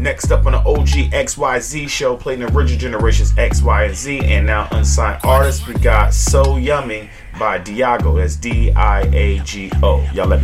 Next up on the OG XYZ show, playing the original generations X, Y, and Z, and now unsigned artists. We got So Yummy by Diago. That's Diago. Y'all let me